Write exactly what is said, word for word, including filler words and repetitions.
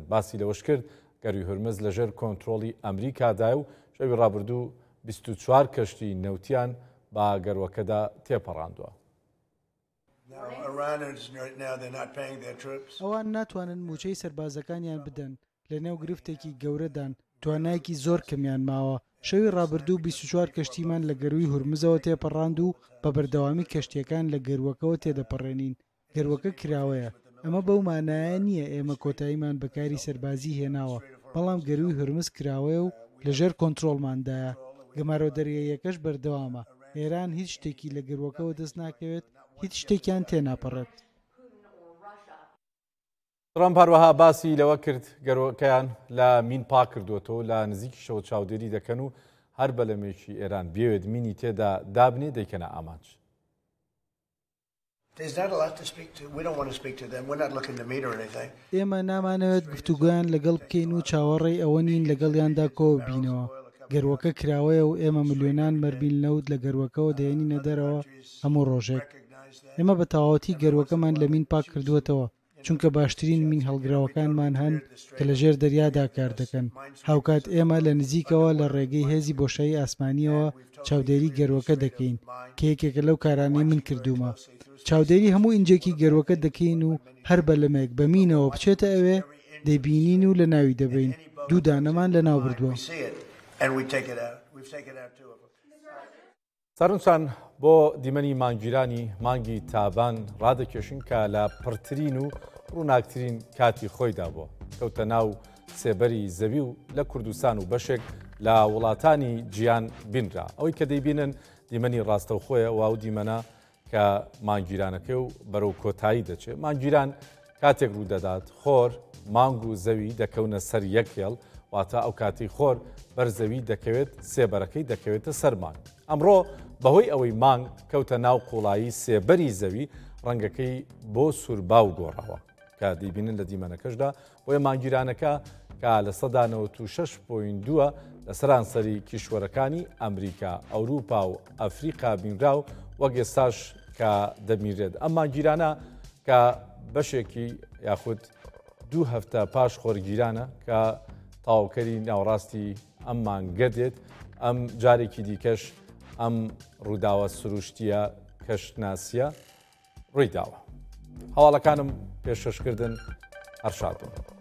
باسی لەوەش کرد گەروی هورمز لەژێر کۆنتڕۆڵی ئەمریکادای و شەوی ڕابردوو بیست و چوار کەشتی نەوتیان با گەروەکەدا تێپەڕاندووە. ئەوان ناتوانن موچەی سەربازەکانیان بدەن لە نێو گرفتێکی گەورەدان توانایەکی زۆر کەمیان ماوە. شەوی ڕابردوو بیست و چوار کەشتیمان لە گەروی هورمزەوە تێپەڕاند و بە بەردەوامی کەشتیەکان لە گەروەکەەوە تێدەپەڕێنین. گەروەکە کراوەیە. ئەمە بەو مانایە نییە ئێمە کۆتاییمان بەکاری سەربازی هێناوە، بەڵام گەروی هورمز کراوەیە و لەژێر کۆنتڕۆڵماندایە. گەمارۆ دەریاییەکەش بەردەوامە. ئێران هیچ شتێکی لە گەروەکەەوە دەست ناکەوێت، هیچ شتێکیان تێناپەڕێت. ترامپ هەروەها باسی لەوە کرد گەروەکەیان لە مین پاک کردوێتەوە لە نزیکی شەو چاودێری دەکەن و هەر بەلەمێکی ئێران بێوێت مینی تێدا دابنێ دەیکەنە ئامانج. ئێمە نامانەوێت گفتوگویان لەگەڵ بکەین و چاوەڕێی ئەوە نین لەگەڵیاندا کۆوە بینەوە. گەروەکە کراوەیە و ئێمە ملیۆنان مەربیل نەوت لە گەروەکەەوە دێنینە دەرەوە هەموو ڕۆژێک. ئێمە بە تەواوەتی گەروەکەمان لە مین پاک کردووەتەوە چونکە باشترین مین هەڵگراوەکانمان هەن کە لە ژێر دەریادا کار دەکەن. هاوکات ئێمە لە نزیکەوە لە ڕێگەی هێزی بۆشایی ئاسمانیەوە چاودێری گەروەکە دەکەین کە یەکێکە لەو کارانەی من کردومە. چاودێری هەموو ئینجێکی گەروەکە دەکەین و هەر بەلەمێک بەمینەوە بچێتە ئەوێ دەیبینین و لە ناوی دەبین. دوو دانەمان لە ناو بردووە. سەرنجان بۆ دیمەنی مانگیرانی مانگی تابان ڕادەکێشن کە لە پڕترین و ڕووناکترین کاتی خۆیدا بووە. کەوتە ناو سێبەری زەوی و لە کوردستان و بەشێک لە وڵاتانی جیان بینرا. ئەوەی کە دەیبینن دیمەنی ڕاستەوخۆیە و ئەو دیمەنە کە مانگیرانەکە و بەرەو کۆتایی دەچێت. مانگیران کاتێک ڕوو دەدات خۆر مانگ و زەوی دەکەونە سەر یەک هێڵ، واتە ئەو کاتی خۆر بەرزەوی دەکەوێت سێبەرەکەی دەکەوێتە سەرمان. ئەمڕۆ بەهۆی ئەوەی مانگ کەوتە ناو قوڵایی سێبەری زەوی ڕەنگەکەی بۆ سوورباو گۆڕاوە کە دەیبینن لە دیمەنەکەشدا. بۆیە مانگیرانەکە کە لە سەدا نەوەت و شەش پۆینت دووە لە سەرانسەری کیشوەرەکانی ئەمریکا، ئەوروپا و ئەفریقا بینرا و وەک ئێستاش کە دەمیرێت. ئەم مانگیرانە کە بەشێکی یاخود دوو هەفتە پاش خۆرگیرانە کە تاوکەری ناوەڕاستی ئەم مانگە دێت. ئەم جارێکی دیکەش ئەم ڕووداوە سروشتیە کەشناسیە ڕوویداوە. هەواڵەکانم پێشکەشکردن هەرشاد بوون.